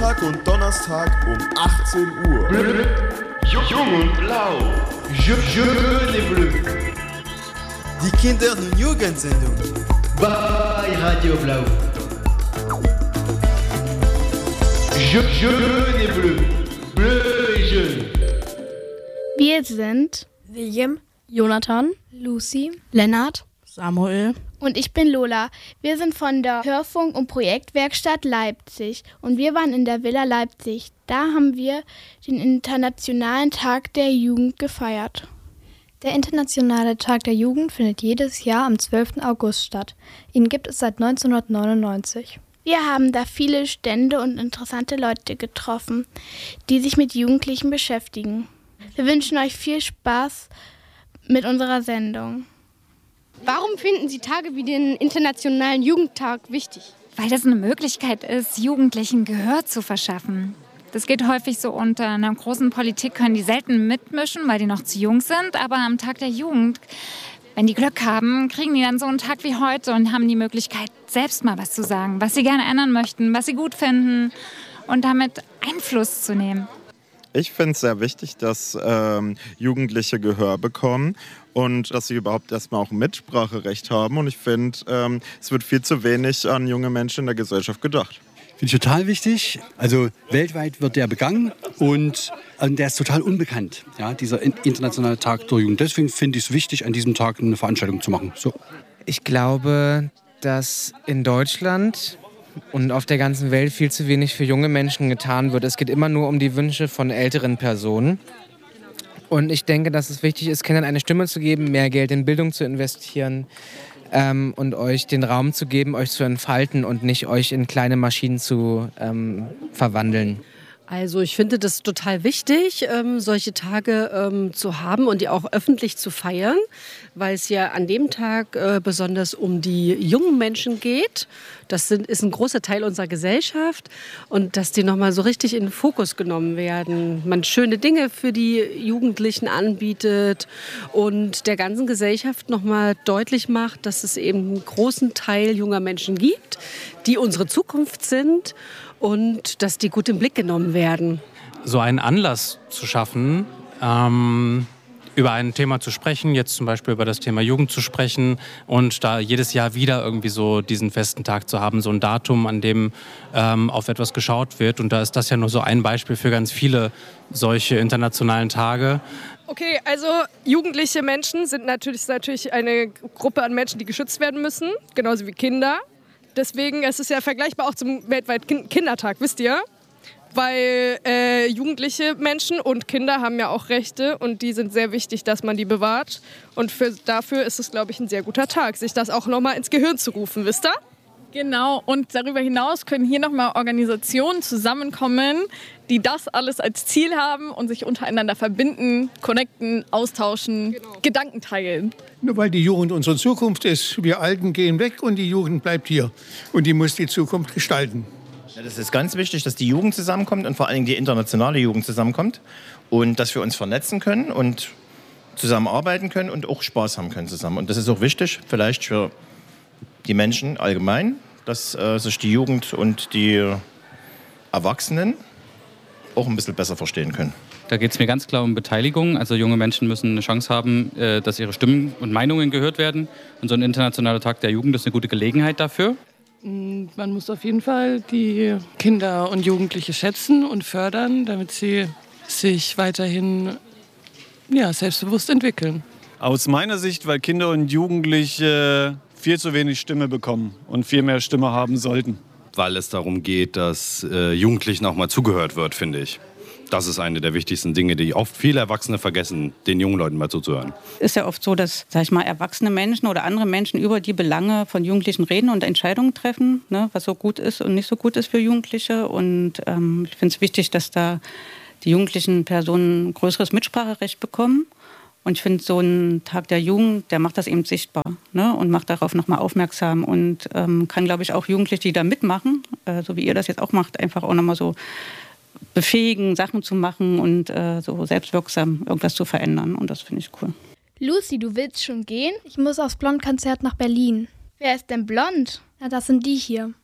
Montag und Donnerstag um 18 Uhr. Jung und Blau. Jaune et Bleu. Die Kinder- und Jugendsendung. Bei Radio Blau. Jaune et Bleu. Bleu et jaune. Wir sind William, Jonathan, Lucy, Lennart, Samuel und ich bin Lola. Wir sind von der Hörfunk- und Projektwerkstatt Leipzig und wir waren in der Villa Leipzig. Da haben wir den Internationalen Tag der Jugend gefeiert. Der Internationale Tag der Jugend findet jedes Jahr am 12. August statt. Ihn gibt es seit 1999. Wir haben da viele Stände und interessante Leute getroffen, die sich mit Jugendlichen beschäftigen. Wir wünschen euch viel Spaß mit unserer Sendung. Warum finden Sie Tage wie den Internationalen Jugendtag wichtig? Weil das eine Möglichkeit ist, Jugendlichen Gehör zu verschaffen. Das geht häufig so unter einer großen Politik, können die selten mitmischen, weil die noch zu jung sind. Aber am Tag der Jugend, wenn die Glück haben, kriegen die dann so einen Tag wie heute und haben die Möglichkeit, selbst mal was zu sagen, was sie gerne ändern möchten, was sie gut finden und damit Einfluss zu nehmen. Ich finde es sehr wichtig, dass Jugendliche Gehör bekommen und dass sie überhaupt erstmal auch ein Mitspracherecht haben. Und ich finde, es wird viel zu wenig an junge Menschen in der Gesellschaft gedacht. Finde ich total wichtig. Also weltweit wird der begangen und der ist total unbekannt, ja, dieser Internationale Tag der Jugend. Deswegen finde ich es wichtig, an diesem Tag eine Veranstaltung zu machen. So. Ich glaube, dass in Deutschland und auf der ganzen Welt viel zu wenig für junge Menschen getan wird. Es geht immer nur um die Wünsche von älteren Personen. Und ich denke, dass es wichtig ist, Kindern eine Stimme zu geben, mehr Geld in Bildung zu investieren und euch den Raum zu geben, euch zu entfalten und nicht euch in kleine Maschinen zu verwandeln. Also ich finde das total wichtig, solche Tage zu haben und die auch öffentlich zu feiern, weil es ja an dem Tag besonders um die jungen Menschen geht. Das ist ein großer Teil unserer Gesellschaft und dass die nochmal so richtig in den Fokus genommen werden. Man schöne Dinge für die Jugendlichen anbietet und der ganzen Gesellschaft nochmal deutlich macht, dass es eben einen großen Teil junger Menschen gibt, die unsere Zukunft sind. Und dass die gut im Blick genommen werden. So einen Anlass zu schaffen, über ein Thema zu sprechen, jetzt zum Beispiel über das Thema Jugend zu sprechen und da jedes Jahr wieder irgendwie so diesen festen Tag zu haben, so ein Datum, an dem auf etwas geschaut wird. Und da ist das ja nur so ein Beispiel für ganz viele solche internationalen Tage. Okay, also jugendliche Menschen sind natürlich eine Gruppe an Menschen, die geschützt werden müssen, genauso wie Kinder. Deswegen ist es ja vergleichbar auch zum weltweiten Kindertag, wisst ihr? Weil jugendliche Menschen und Kinder haben ja auch Rechte und die sind sehr wichtig, dass man die bewahrt. Und dafür ist es, glaube ich, ein sehr guter Tag, sich das auch nochmal ins Gehirn zu rufen, wisst ihr? Genau, und darüber hinaus können hier nochmal Organisationen zusammenkommen, die das alles als Ziel haben und sich untereinander verbinden, connecten, austauschen, Gedanken teilen. Nur weil die Jugend unsere Zukunft ist. Wir Alten gehen weg und die Jugend bleibt hier. Und die muss die Zukunft gestalten. Ja, das ist ganz wichtig, dass die Jugend zusammenkommt und vor allem die internationale Jugend zusammenkommt. Und dass wir uns vernetzen können und zusammenarbeiten können und auch Spaß haben können zusammen. Und das ist auch wichtig, vielleicht für die Menschen allgemein, dass sich die Jugend und die Erwachsenen auch ein bisschen besser verstehen können. Da geht es mir ganz klar um Beteiligung. Also junge Menschen müssen eine Chance haben, dass ihre Stimmen und Meinungen gehört werden. Und so ein internationaler Tag der Jugend ist eine gute Gelegenheit dafür. Man muss auf jeden Fall die Kinder und Jugendliche schätzen und fördern, damit sie sich weiterhin selbstbewusst entwickeln. Aus meiner Sicht, weil Kinder und Jugendliche viel zu wenig Stimme bekommen und viel mehr Stimme haben sollten. Weil es darum geht, dass Jugendlichen auch mal zugehört wird, finde ich. Das ist eine der wichtigsten Dinge, die oft viele Erwachsene vergessen, den jungen Leuten mal zuzuhören. Ist ja oft so, dass, sag ich mal, erwachsene Menschen oder andere Menschen über die Belange von Jugendlichen reden und Entscheidungen treffen, ne, was so gut ist und nicht so gut ist für Jugendliche. Und ich finde es wichtig, dass da die jugendlichen Personen ein größeres Mitspracherecht bekommen. Und ich finde, so ein Tag der Jugend, der macht das eben sichtbar, ne, und macht darauf nochmal aufmerksam und kann, glaube ich, auch Jugendliche, die da mitmachen, so wie ihr das jetzt auch macht, einfach auch nochmal so befähigen, Sachen zu machen und so selbstwirksam irgendwas zu verändern. Und das finde ich cool. Lucy, du willst schon gehen? Ich muss aufs Blond-Konzert nach Berlin. Wer ist denn blond? Ja, das sind die hier.